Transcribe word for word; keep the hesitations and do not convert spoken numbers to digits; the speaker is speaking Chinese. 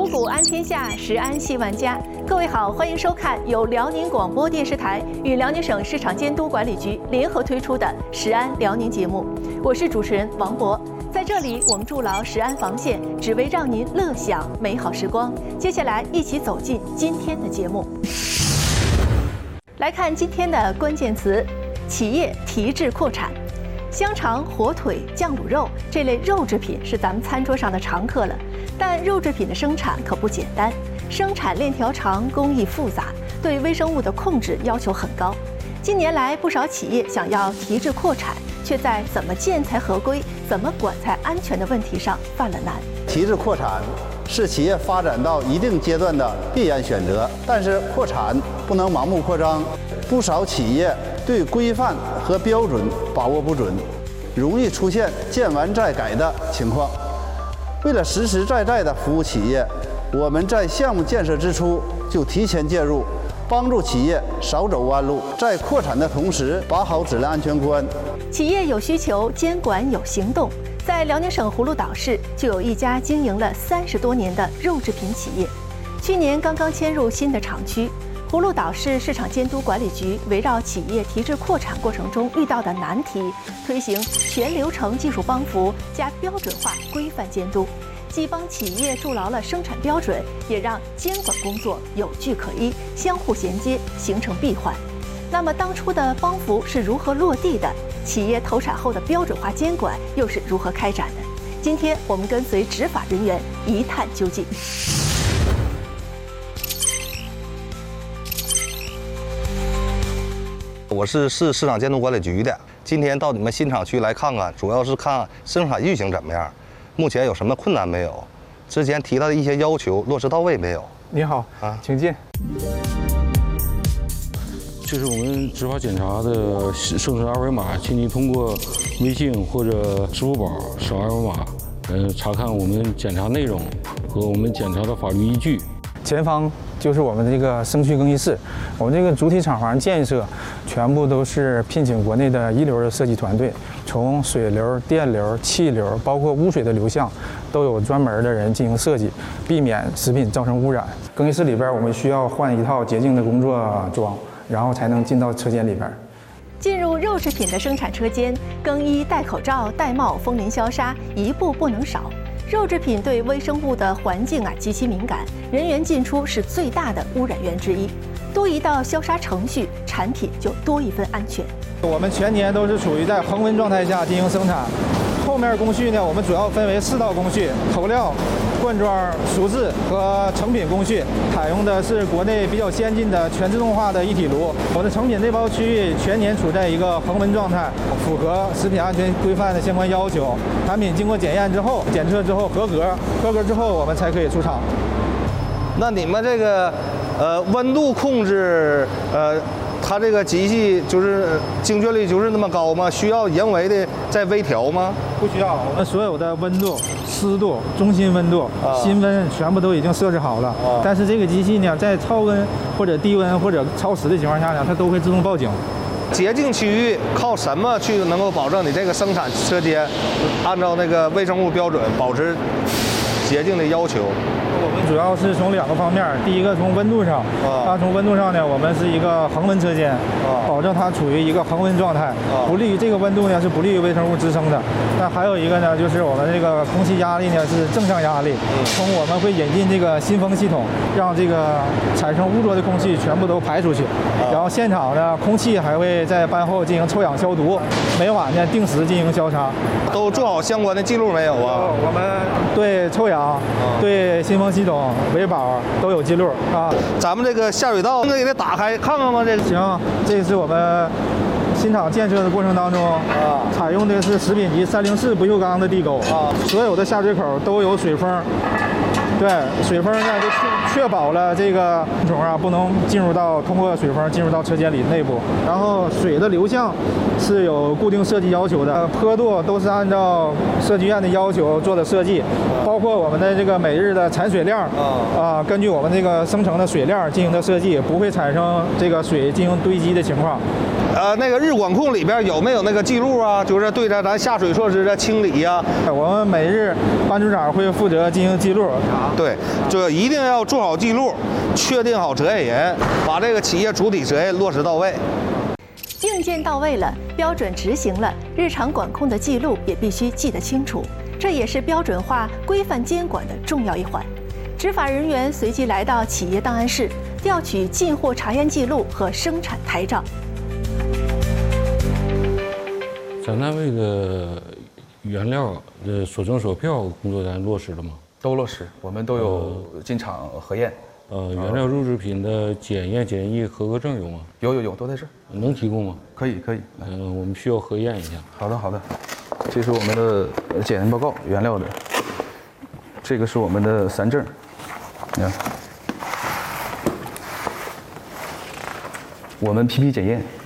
五谷安天下，食安系万家。各位好，欢迎收看由辽宁广播电视台与辽宁省市场监督管理局联合推出的《食安辽宁》节目，我是主持人王博。在这里，我们筑牢食安防线，只为让您乐享美好时光。接下来，一起走进今天的节目。来看今天的关键词：企业提质扩产。香肠、火腿、酱卤肉这类肉制品是咱们餐桌上的常客了，但肉制品的生产可不简单，生产链条长，工艺复杂，对微生物的控制要求很高。近年来，不少企业想要提质扩产，却在怎么建才合规、怎么管才安全的问题上犯了难。 提质扩产是企业发展到一定阶段的必然选择，但是扩产不能盲目扩张。不少企业对规范和标准把握不准，容易出现建完再改的情况。为了实实在在地服务企业，我们在项目建设之初就提前介入，帮助企业少走弯路，在扩产的同时把好质量安全关。 企业有需求，监管有行动。在辽宁省葫芦岛市就有一家经营了三十多年的肉制品企业，去年刚刚迁入新的厂区。葫芦岛市市场监督管理局围绕企业提质扩产过程中遇到的难题，推行全流程技术帮扶加标准化规范监督，既帮企业筑牢了生产标准，也让监管工作有据可依，相互衔接，形成闭环。那么当初的帮扶是如何落地的？企业投产后的标准化监管又是如何开展的？今天我们跟随执法人员一探究竟。 我是市市场监督管理局的，今天到你们新厂区来看看，主要是看生产运行怎么样，目前有什么困难没有，之前提到的一些要求落实到位没有？ 你好啊，请进。 这是我们执法检查的生成二维码，请你通过微信或者支付宝扫二维码，呃，查看我们检查内容和我们检查的法律依据。 前方就是我们这个生区更衣室，我们这个主体厂房建设全部都是聘请国内的一流的设计团队，从水流、电流、气流，包括污水的流向，都有专门的人进行设计，避免食品造成污染。更衣室里边我们需要换一套洁净的工作装，然后才能进到车间里边。 进入肉制品的生产车间，更衣、戴口罩、戴帽、风淋消杀，一步不能少。肉制品对微生物的环境啊极其敏感，人员进出是最大的污染源之一。多一道消杀程序，产品就多一分安全。 我们全年都是处于在恒温状态下进行生产。后面工序呢，我们主要分为四道工序：投料、灌装、熟制和成品工序。采用的是国内比较先进的全自动化的一体炉。我们成品内包区域全年处在一个恒温状态，符合食品安全规范的相关要求。产品经过检验之后，检测之后合格，合格之后我们才可以出厂。 那你们这个呃温度控制呃。它这个机器就是精确率就是那么高吗？需要人为的再微调吗？ 不需要，我们所有的温度、湿度、中心温度、啊、芯温全部都已经设置好了。啊、但是这个机器呢，在超温或者低温或者超时的情况下呢，它都会自动报警。 洁净区域靠什么去能够保证你这个生产车间按照那个微生物标准保持洁净的要求？ 我们主要是从两个方面，第一个从温度上，它从温度上呢，我们是一个恒温车间，保证它处于一个恒温状态，不利于这个温度呢是不利于微生物滋生的。那还有一个呢，就是我们这个空气压力呢是正向压力，从我们会引进这个新风系统，让这个产生污浊的空气全部都排出去，然后现场呢空气还会在班后进行抽氧消毒，每晚呢定时进行消杀。 都做好相关的记录没有啊？ 我们对臭氧、对新风系统、维保都有记录啊。 咱们这个下水道能给它打开看看吗？这个行，这是我们新厂建设的过程当中啊，采用的是食品级三零四不锈钢的地沟啊，所有的下水口都有水封。对，水封呢就确保了这个虫啊不能进入到通过水封进入到车间里内部。然后水的流向是有固定设计要求的，呃、坡度都是按照设计院的要求做的设计，包括我们的这个每日的产水量啊、呃，根据我们这个生成的水量进行的设计，不会产生这个水进行堆积的情况。 呃那个日管控里边有没有那个记录啊？就是对着咱下水措施的清理呀、 啊。我们每日班组长会负责进行记录。 对，就一定要做好记录，确定好责任人，把这个企业主体责任落实到位。 硬件到位了，标准执行了，日常管控的记录也必须记得清楚，这也是标准化、规范监管的重要一环。执法人员随即来到企业档案室，调取进货查验记录和生产台照。 咱单位的原料的所证所票工作咱落实了吗？ 都落实，我们都有进厂核验。 呃，原料入制品的检验检疫合格证有吗？ 有有有，都在这儿。 能提供吗？ 可以可以。 嗯、呃，我们需要核验一下。 好的好的，这是我们的检验报告，原料的。这个是我们的三证，你看，我们 P P 检验